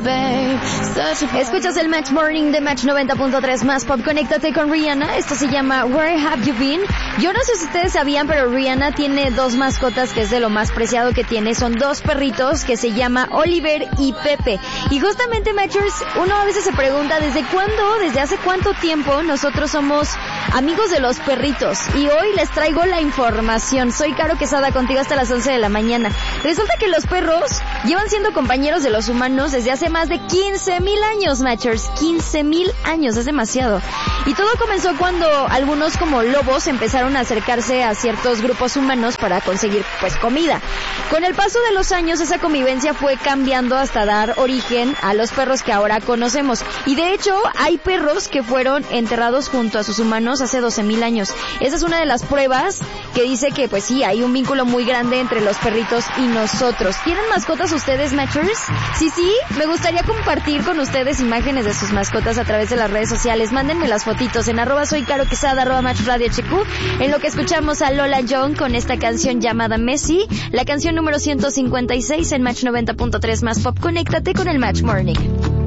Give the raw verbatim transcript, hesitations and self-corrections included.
babe. Escuchas el Match Morning de Match noventa punto tres más Pop. Conéctate con Rihanna. Esto se llama Where Have You Been. Yo no sé si ustedes sabían, pero Rihanna tiene dos mascotas que es de lo más preciado que tiene. Son dos perritos que se llama Oliver y Pepe. Y justamente, Matchers, uno a veces se pregunta ¿desde cuándo, desde hace cuánto tiempo nosotros somos amigos de los perritos? Y hoy les traigo la información. Soy Caro Quesada, contigo hasta las once de la mañana. Resulta que los perros llevan siendo compañeros de los humanos desde hace más de quince mil años, Matchers. quince mil años, es demasiado. Y todo comenzó cuando algunos como lobos empezaron a acercarse a ciertos grupos humanos para conseguir pues comida. Con el paso de los años esa convivencia fue cambiando hasta dar origen a los perros que ahora conocemos. Y de hecho hay perros que fueron enterrados junto a sus humanos hace doce mil años. Esa es una de las pruebas que dice que pues sí, hay un vínculo muy grande entre los perritos y nosotros. ¿Tienen mascotas ustedes, Matchers? Sí, sí, me gustaría compartir con ustedes imágenes de sus mascotas a través de las redes sociales. Mándenme las fotitos en arroba soy Caro Quesada, arroba Match Radio H Q, en lo que escuchamos a Lola Young con esta canción llamada Messi, la canción número ciento cincuenta y seis en Match noventa punto tres más Pop. Conéctate con el Match Morning.